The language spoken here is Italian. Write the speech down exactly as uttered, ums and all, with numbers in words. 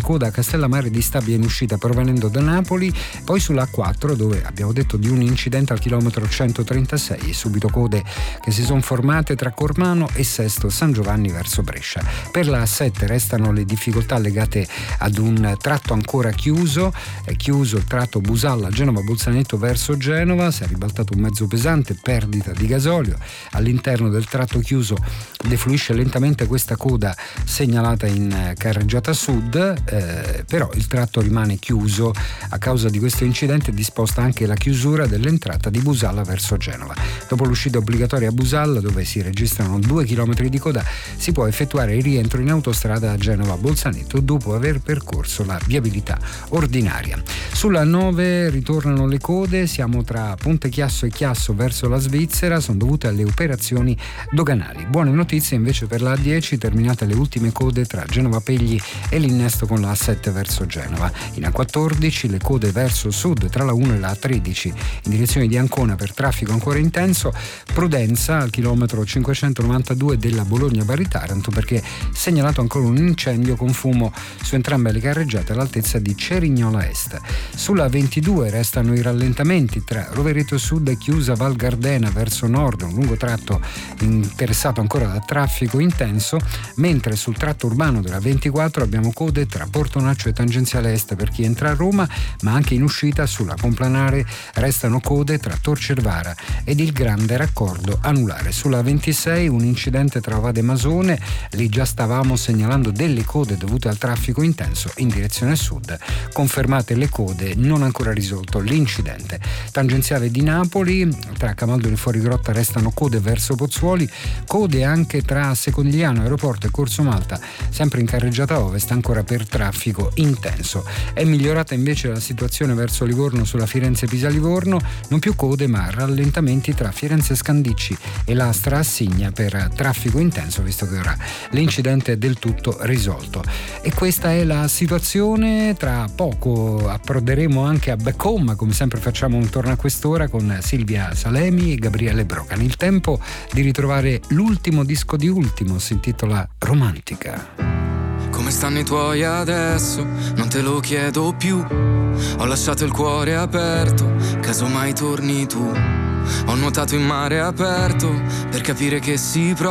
coda a Castellammare di Stabia in uscita provenendo da Napoli, poi sulla A quattro dove abbiamo detto di un incidente al chilometro centotrentasei e subito code che si sono formate tra Cormano e Sesto San Giovanni verso Brescia. Per la A sette restano le difficoltà legate ad un tratto ancora chiuso, è chiuso il tratto Busalla Genova Bolzaneto verso Genova, si è ribaltato un mezzo pesante, perdita di gasolio, all'interno del tratto chiuso defluisce lentamente questa coda segnalata in carreggiata sud, eh, però il tratto rimane chiuso. A causa di questo incidente è disposta anche la chiusura dell'entrata di Busalla verso Genova. Dopo l'uscita obbligatoria a Busalla, dove si registrano due chilometri di coda, si può effettuare il rientro in autostrada a Genova Bolzaneto dopo aver percorso la viabilità ordinaria. Sulla nove ritornano le code, siamo tra Ponte Chiasso e Chiasso verso la Svizzera, sono dovute alle operazioni doganali. Buone notizie invece per la A dieci, terminate le ultime code tra Genova Pegli e l'innesto con la A sette verso Genova. In A quattordici le code verso sud tra la uno e la A tredici in direzione di Ancona per traffico ancora intenso. Prudenza al chilometro cinquecentonovantadue della Bologna-Bari-Taranto perché segnalato ancora un incendio con fumo su entrambe le carreggiate all'altezza di Cerignola Est. Sulla ventidue restano i rallentamenti tra Rovereto Sud e Chiusa Val Gardena verso nord, un lungo tratto interessato ancora da traffico intenso, mentre sul tratto urbano della ventiquattro abbiamo code tra Portonaccio e Tangenziale Est per chi entra a Roma, ma anche in uscita sulla Complanare restano code tra Tor Cervara ed il Grande Raccordo Anulare. Sulla ventisei un incidente tra Vade Masone, lì già stavamo segnalando delle code dovute al traffico intenso in direzione sud, confermate le code, non ancora risolto l'incidente. Tangenziale di Napoli, tra Camaldoli e Fuorigrotta restano code verso Pozzuoli, code anche tra Seconigliano Aeroporto e Corso Malta, sempre in carreggiata ovest ancora per traffico intenso. È migliorata invece la situazione verso Livorno sulla Firenze-Pisa-Livorno, non più code ma rallentamenti tra Firenze Scandicci e l'Astra Assigna per traffico intenso, visto che ora l'incidente è del tutto risolto. E questa è la situazione. Tra poco approderemo anche a Back Home, come sempre facciamo un torno a quest'ora con Silvia Salemi e Gabriele Brocan. Il tempo di ritrovare l'ultimo disco di Ultimo, si intitola Romantica. Come stanno i tuoi adesso? Non te lo chiedo più. Ho lasciato il cuore aperto, caso mai torni tu. Ho nuotato in mare aperto per capire che si prova